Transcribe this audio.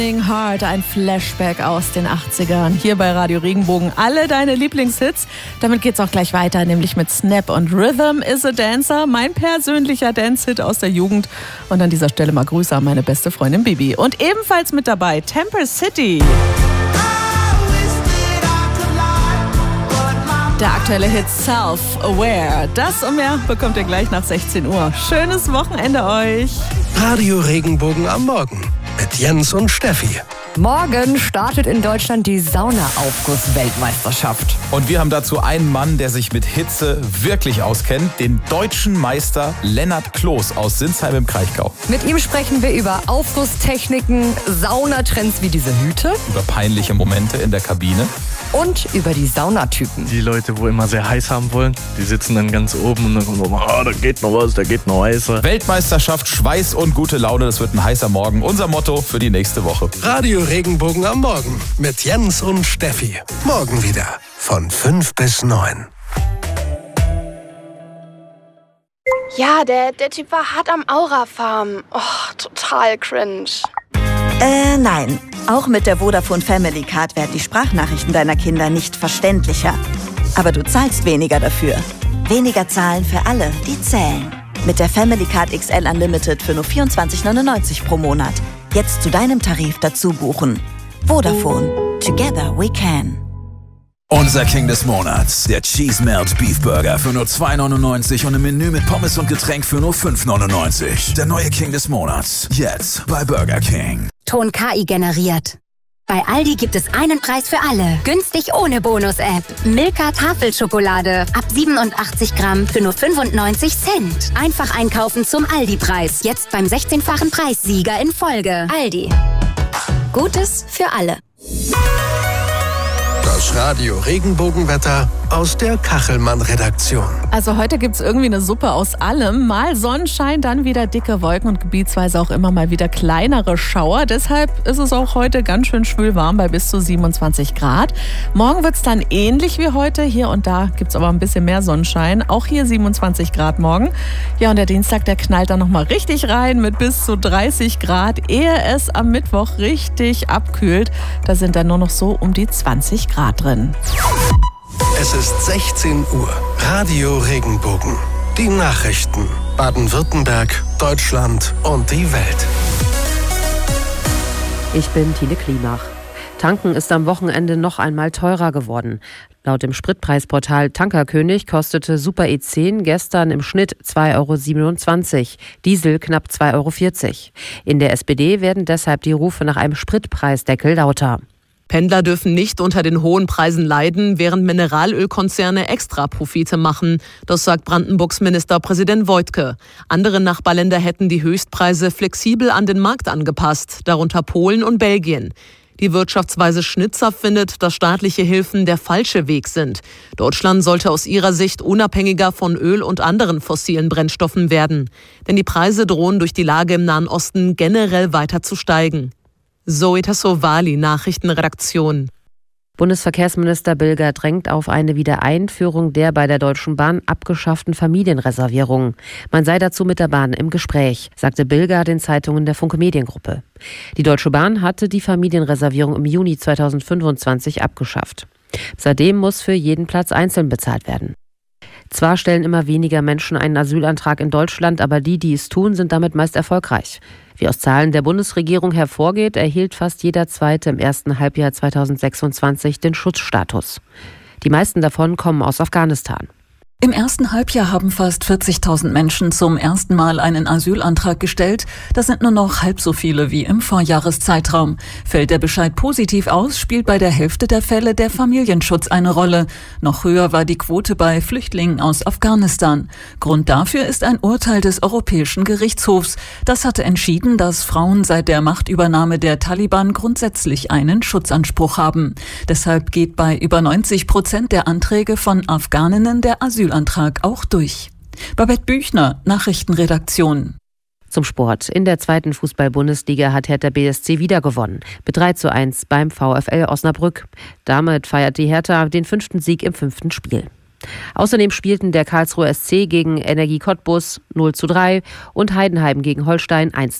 Heart, ein Flashback aus den 80ern. Hier bei Radio Regenbogen alle deine Lieblingshits. Damit geht's auch gleich weiter, nämlich mit Snap und Rhythm is a Dancer, mein persönlicher Dance-Hit aus der Jugend. Und an dieser Stelle mal Grüße an meine beste Freundin Bibi. Und ebenfalls mit dabei Temper City. Der aktuelle Hit Self-Aware. Das und mehr bekommt ihr gleich nach 16 Uhr. Schönes Wochenende euch. Radio Regenbogen am Morgen mit Jens und Steffi. Morgen startet in Deutschland die Saunaaufguss-Weltmeisterschaft. Und wir haben dazu einen Mann, der sich mit Hitze wirklich auskennt, den deutschen Meister Lennart Kloß aus Sinsheim im Kraichgau. Mit ihm sprechen wir über Aufgusstechniken, Saunatrends wie diese Hüte, Über peinliche Momente in der Kabine. und über die Saunatypen. Die Leute, wo immer sehr heiß haben wollen, die sitzen dann ganz oben und dann kommt so, da geht noch was, da geht noch heißer. Weltmeisterschaft, Schweiß und gute Laune, das wird ein heißer Morgen. Unser Motto für die nächste Woche. Radio Regenbogen am Morgen mit Jens und Steffi. Morgen wieder von 5 bis 9. Ja, der Typ war hart am Aura-Farm. Oh, total cringe. Nein. Auch mit der Vodafone Family Card werden die Sprachnachrichten deiner Kinder nicht verständlicher. Aber du zahlst weniger dafür. Weniger zahlen für alle, die zählen. Mit der Family Card XL Unlimited für nur 24,99 pro Monat. Jetzt zu deinem Tarif dazu buchen. Vodafone. Together we can. Unser King des Monats, der Cheese Melt Beef Burger für nur 2,99 und ein Menü mit Pommes und Getränk für nur 5,99. Der neue King des Monats, jetzt bei Burger King. Ton KI generiert. Bei Aldi gibt es einen Preis für alle. Günstig ohne Bonus-App. Milka Tafelschokolade. Ab 87 Gramm für nur 95 Cent. Einfach einkaufen zum Aldi-Preis. Jetzt beim 16-fachen Preissieger in Folge. Aldi. Gutes für alle. Das Radio Regenbogenwetter aus der Kachelmann-Redaktion. Also heute gibt's irgendwie eine Suppe aus allem. Mal Sonnenschein, dann wieder dicke Wolken und gebietsweise auch immer mal wieder kleinere Schauer. Deshalb ist es auch heute ganz schön schwül warm bei bis zu 27 Grad. Morgen wird's dann ähnlich wie heute. Hier und da gibt's aber ein bisschen mehr Sonnenschein. Auch hier 27 Grad morgen. Ja, und der Dienstag, der knallt dann nochmal richtig rein mit bis zu 30 Grad, ehe es am Mittwoch richtig abkühlt. Da sind dann nur noch so um die 20 Grad drin. Es ist 16 Uhr. Radio Regenbogen. Die Nachrichten. Baden-Württemberg, Deutschland und die Welt. Ich bin Tine Klimach. Tanken ist am Wochenende noch einmal teurer geworden. Laut dem Spritpreisportal Tankerkönig kostete Super E10 gestern im Schnitt 2,27 €, Diesel knapp 2,40 €. In der SPD werden deshalb die Rufe nach einem Spritpreisdeckel lauter. Pendler dürfen nicht unter den hohen Preisen leiden, während Mineralölkonzerne Extraprofite machen. Das sagt Brandenburgs Ministerpräsident Woidke. Andere Nachbarländer hätten die Höchstpreise flexibel an den Markt angepasst, darunter Polen und Belgien. Die Wirtschaftsweise Schnitzer findet, dass staatliche Hilfen der falsche Weg sind. Deutschland sollte aus ihrer Sicht unabhängiger von Öl und anderen fossilen Brennstoffen werden. Denn die Preise drohen durch die Lage im Nahen Osten generell weiter zu steigen. Zoe Tassovali, Nachrichtenredaktion. Bundesverkehrsminister Bilger drängt auf eine Wiedereinführung der bei der Deutschen Bahn abgeschafften Familienreservierung. Man sei dazu mit der Bahn im Gespräch, sagte Bilger den Zeitungen der Funke Mediengruppe. Die Deutsche Bahn hatte die Familienreservierung im Juni 2025 abgeschafft. Seitdem muss für jeden Platz einzeln bezahlt werden. Zwar stellen immer weniger Menschen einen Asylantrag in Deutschland, aber die es tun, sind damit meist erfolgreich. Wie aus Zahlen der Bundesregierung hervorgeht, erhielt fast jeder Zweite im ersten Halbjahr 2026 den Schutzstatus. Die meisten davon kommen aus Afghanistan. Im ersten Halbjahr haben fast 40.000 Menschen zum ersten Mal einen Asylantrag gestellt. Das sind nur noch halb so viele wie im Vorjahreszeitraum. Fällt der Bescheid positiv aus, spielt bei der Hälfte der Fälle der Familienschutz eine Rolle. Noch höher war die Quote bei Flüchtlingen aus Afghanistan. Grund dafür ist ein Urteil des Europäischen Gerichtshofs. Das hatte entschieden, dass Frauen seit der Machtübernahme der Taliban grundsätzlich einen Schutzanspruch haben. Deshalb geht bei über 90% der Anträge von Afghaninnen der Asylantrag auch durch. Babette Büchner, Nachrichtenredaktion. Zum Sport. In der zweiten Fußball-Bundesliga hat Hertha BSC wieder gewonnen. Mit 3:1 beim VfL Osnabrück. Damit feiert die Hertha den 5. Sieg im 5. Spiel. Außerdem spielten der Karlsruher SC gegen Energie Cottbus 0:3 und Heidenheim gegen Holstein 1:2.